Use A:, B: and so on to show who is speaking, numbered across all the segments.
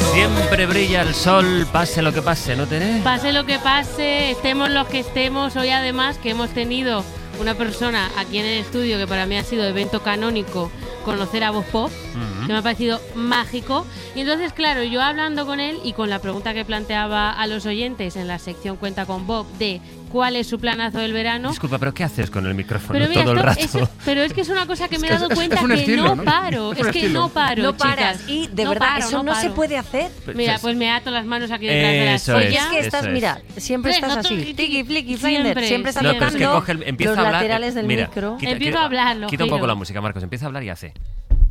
A: Siempre brilla el sol, pase lo que pase, ¿no, Tere?
B: Pase lo que pase, estemos los que estemos. Hoy además que hemos tenido una persona aquí en el estudio que para mí ha sido evento canónico, conocer a Bob Pop, que me ha parecido mágico. Y entonces, claro, yo hablando con él y con la pregunta que planteaba a los oyentes en la sección Cuenta con Bob de cuál es su planazo del verano.
A: Disculpa, ¿pero qué haces con el micrófono
B: pero mira,
A: todo el rato?
B: Pero es que es una cosa que me he dado cuenta
C: es un
B: que
C: estilo,
B: no paro. Es que no paro,
D: No paras.
B: chicas.
D: Y de
B: No
D: verdad,
B: paro,
D: eso no se
B: paro.
D: puede hacer.
B: Mira, pues me ato las manos aquí detrás de la
A: Eso es.
D: Oye,
B: silla.
D: es que estás,
A: eso es.
D: mira, siempre
B: Sí,
D: estás
B: no,
D: así. Tiki, flicky,
B: siempre,
D: finder. Siempre estás
A: No, pero es que
D: tocando
A: coge empieza
D: los
A: a hablar.
D: laterales del
A: Mira,
D: micro.
B: Empiezo a hablar, lo
A: Quita un
B: giro.
A: poco la música, Marcos. Empieza a hablar y hace.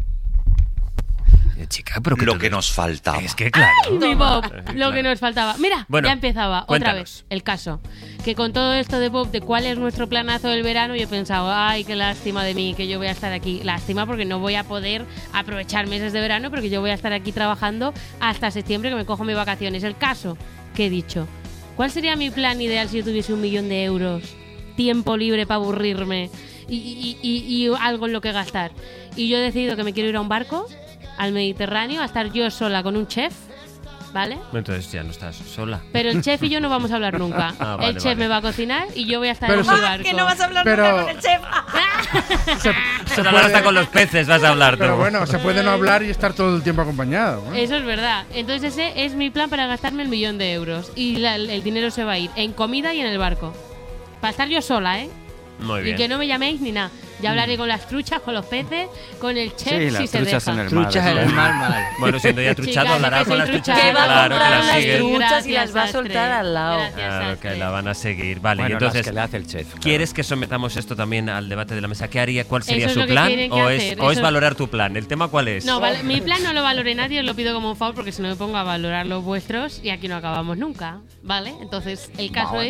A: Chica, pero
E: Lo que nos faltaba.
A: Es que claro.
B: Mi Bob, lo
A: Claro.
B: que nos faltaba. Mira,
A: Bueno,
B: ya empezaba otra
A: cuéntanos.
B: vez el caso. Que con todo esto de Bob, de cuál es nuestro planazo del verano, yo he pensado, ay, qué lástima de mí, que yo voy a estar aquí. Lástima porque no voy a poder aprovechar meses de verano, porque yo voy a estar aquí trabajando hasta septiembre, que me cojo mis vacaciones. El caso que he dicho, ¿cuál sería mi plan ideal si yo tuviese 1 millón de euros? Tiempo libre para aburrirme y algo en lo que gastar. Y yo he decidido que me quiero ir a un barco al Mediterráneo, a estar yo sola con un chef, ¿vale?
A: Entonces ya no estás sola.
B: Pero el chef y yo no vamos a hablar nunca.
A: Ah, vale,
B: el chef
A: vale.
B: me va a cocinar y yo voy a estar
C: Pero
B: en
C: sí-
B: mi barco.
D: Que no vas a hablar
C: Pero-
D: nunca con el chef.
C: Se
A: Hablar hasta con los peces vas a hablar tú.
C: Pero bueno, se puede no hablar y estar todo el tiempo acompañado, ¿no?
B: Eso es verdad. Entonces ese es mi plan para gastarme 1 millón de euros. Y el dinero se va a ir en comida y en el barco. Para estar yo sola, ¿eh?
A: Muy
B: Y
A: bien.
B: que no me llaméis ni nada. Ya hablaré con las truchas, con los peces, con el chef,
F: Sí,
B: si
F: las
B: se
F: truchas
B: deja.
F: en el mar.
G: Truchas en el mar, mal.
A: Bueno, siendo ya truchado,
B: Chicas,
A: hablará
B: que
A: con
B: soy
A: las truchas.
B: trucha.
D: Que va a
A: Claro, que
D: comprar
A: las
D: las
A: siguen.
D: truchas y las va a
B: Gracias,
D: soltar al lado.
B: Gracias,
A: Claro,
B: Sastre.
A: que la van a seguir. Vale,
F: Bueno,
A: y entonces,
F: las que le hace el chef. claro.
A: ¿quieres que sometamos esto también al debate de la mesa? ¿Qué haría? ¿Cuál sería
B: Eso es
A: su
B: lo que
A: plan?
B: tienen que
A: ¿O
B: hacer,
A: es
B: eso-
A: valorar tu plan? ¿El tema cuál es?
B: No, mi plan no lo valore nadie, os lo pido como un favor porque si no me pongo a valorar los vuestros y aquí no acabamos nunca, ¿vale? Entonces, el caso es